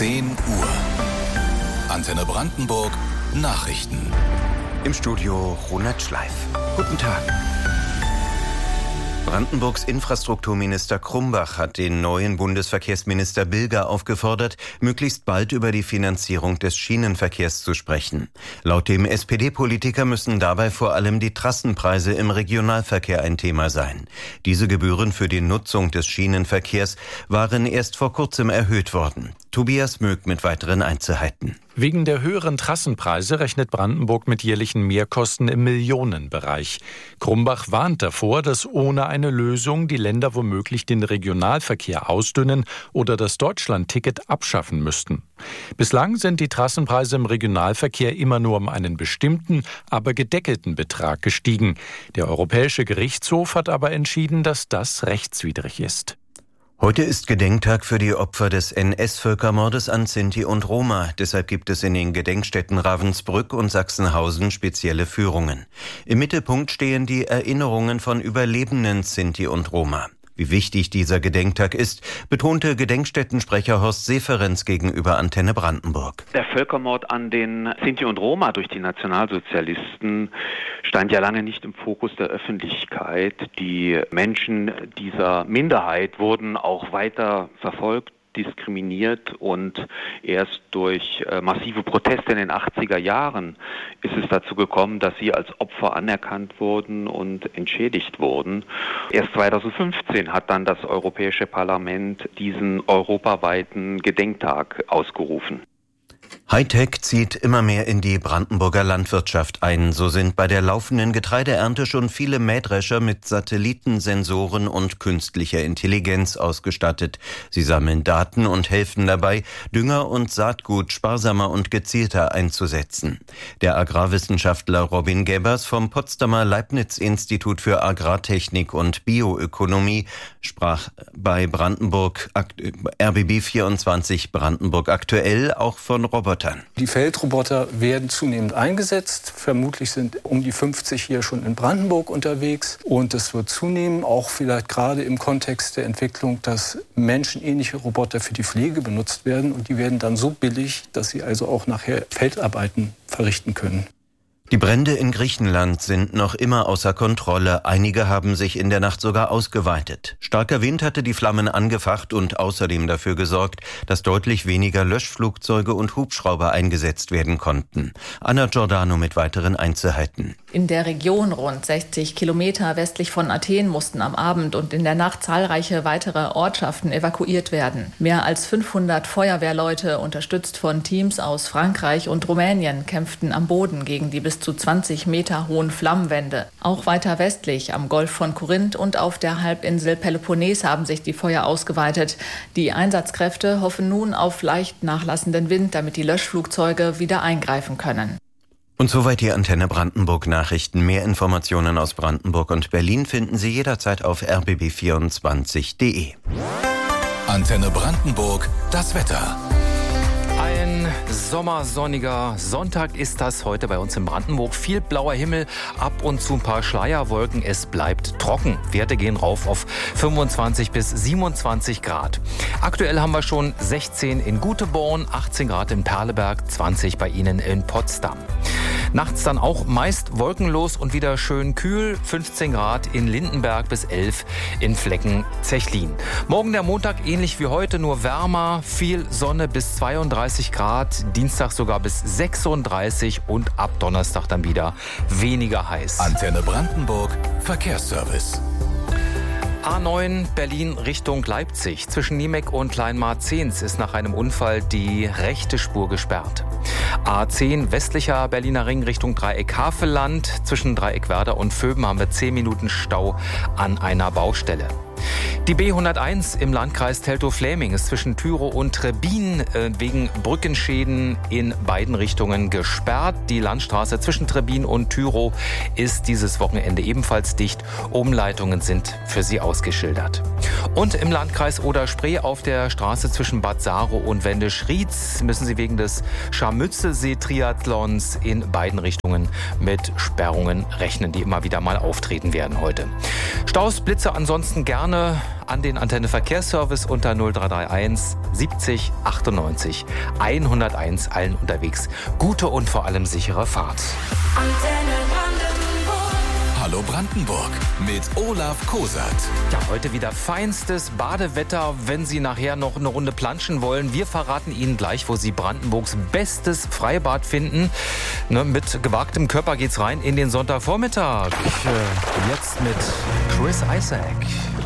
10 Uhr. Antenne Brandenburg Nachrichten. Im Studio Ronald Schleif. Guten Tag. Brandenburgs Infrastrukturminister Krumbach hat den neuen Bundesverkehrsminister Bilger aufgefordert, möglichst bald über die Finanzierung des Schienenverkehrs zu sprechen. Laut dem SPD-Politiker müssen dabei vor allem die Trassenpreise im Regionalverkehr ein Thema sein. Diese Gebühren für die Nutzung des Schienenverkehrs waren erst vor kurzem erhöht worden. Tobias Möck mit weiteren Einzelheiten. Wegen der höheren Trassenpreise rechnet Brandenburg mit jährlichen Mehrkosten im Millionenbereich. Krumbach warnt davor, dass ohne eine Lösung die Länder womöglich den Regionalverkehr ausdünnen oder das Deutschlandticket abschaffen müssten. Bislang sind die Trassenpreise im Regionalverkehr immer nur um einen bestimmten, aber gedeckelten Betrag gestiegen. Der Europäische Gerichtshof hat aber entschieden, dass das rechtswidrig ist. Heute ist Gedenktag für die Opfer des NS-Völkermordes an Sinti und Roma. Deshalb gibt es in den Gedenkstätten Ravensbrück und Sachsenhausen spezielle Führungen. Im Mittelpunkt stehen die Erinnerungen von überlebenden Sinti und Roma. Wie wichtig dieser Gedenktag ist, betonte Gedenkstättensprecher Horst Seferenz gegenüber Antenne Brandenburg. Der Völkermord an den Sinti und Roma durch die Nationalsozialisten stand ja lange nicht im Fokus der Öffentlichkeit. Die Menschen dieser Minderheit wurden auch weiter verfolgt, diskriminiert, und erst durch massive Proteste in den 80er Jahren ist es dazu gekommen, dass sie als Opfer anerkannt wurden und entschädigt wurden. Erst 2015 hat dann das Europäische Parlament diesen europaweiten Gedenktag ausgerufen. Hightech zieht immer mehr in die Brandenburger Landwirtschaft ein. So sind bei der laufenden Getreideernte schon viele Mähdrescher mit Satelliten, Sensoren und künstlicher Intelligenz ausgestattet. Sie sammeln Daten und helfen dabei, Dünger und Saatgut sparsamer und gezielter einzusetzen. Der Agrarwissenschaftler Robin Gebbers vom Potsdamer Leibniz-Institut für Agrartechnik und Bioökonomie sprach bei RBB 24 Brandenburg aktuell auch von Robotern. Die Feldroboter werden zunehmend eingesetzt. Vermutlich sind um die 50 hier schon in Brandenburg unterwegs. Und es wird zunehmen, auch vielleicht gerade im Kontext der Entwicklung, dass menschenähnliche Roboter für die Pflege benutzt werden. Und die werden dann so billig, dass sie also auch nachher Feldarbeiten verrichten können. Die Brände in Griechenland sind noch immer außer Kontrolle. Einige haben sich in der Nacht sogar ausgeweitet. Starker Wind hatte die Flammen angefacht und außerdem dafür gesorgt, dass deutlich weniger Löschflugzeuge und Hubschrauber eingesetzt werden konnten. Anna Giordano mit weiteren Einzelheiten. In der Region rund 60 Kilometer westlich von Athen mussten am Abend und in der Nacht zahlreiche weitere Ortschaften evakuiert werden. Mehr als 500 Feuerwehrleute, unterstützt von Teams aus Frankreich und Rumänien, kämpften am Boden gegen die bis zu 20 Meter hohen Flammenwände. Auch weiter westlich am Golf von Korinth und auf der Halbinsel Peloponnes haben sich die Feuer ausgeweitet. Die Einsatzkräfte hoffen nun auf leicht nachlassenden Wind, damit die Löschflugzeuge wieder eingreifen können. Und soweit die Antenne Brandenburg Nachrichten. Mehr Informationen aus Brandenburg und Berlin finden Sie jederzeit auf rbb24.de. Antenne Brandenburg, das Wetter. Ein sommersonniger Sonntag ist das heute bei uns in Brandenburg. Viel blauer Himmel, ab und zu ein paar Schleierwolken. Es bleibt trocken. Werte gehen rauf auf 25 bis 27 Grad. Aktuell haben wir schon 16 in Guteborn, 18 Grad in Perleberg, 20 bei Ihnen in Potsdam. Nachts dann auch meist wolkenlos und wieder schön kühl. 15 Grad in Lindenberg bis 11 in Flecken-Zechlin. Morgen der Montag ähnlich wie heute, nur wärmer. Viel Sonne bis 32 Grad. Dienstag sogar bis 36 und ab Donnerstag dann wieder weniger heiß. Antenne Brandenburg Verkehrsservice. A9 Berlin Richtung Leipzig. Zwischen Niemek und Kleinmarzens ist nach einem Unfall die rechte Spur gesperrt. A10 westlicher Berliner Ring Richtung Dreieck Havelland. Zwischen Dreieck Werder und Vöben haben wir 10 Minuten Stau an einer Baustelle. Die B101 im Landkreis Teltow-Fläming ist zwischen Tyrow und Trebbin wegen Brückenschäden in beiden Richtungen gesperrt. Die Landstraße zwischen Trebbin und Tyrow ist dieses Wochenende ebenfalls dicht. Umleitungen sind für sie ausgeschildert. Und im Landkreis Oder-Spree auf der Straße zwischen Bad Saarow und Wendisch-Rietz müssen Sie wegen des Scharmützel-See-Triathlons in beiden Richtungen mit Sperrungen rechnen, die immer wieder mal auftreten werden heute. Staus, Blitze ansonsten gerne gerne an den Antenne Verkehrsservice unter 0331 70 98 101 allen unterwegs. Gute und vor allem sichere Fahrt. Antenne Brandenburg. Hallo Brandenburg mit Olaf Kosat. Ja, heute wieder feinstes Badewetter, wenn Sie nachher noch eine Runde planschen wollen. Wir verraten Ihnen gleich, wo Sie Brandenburgs bestes Freibad finden. Mit gewagtem Körper geht's rein in den Sonntagvormittag. Jetzt mit Chris Isaak.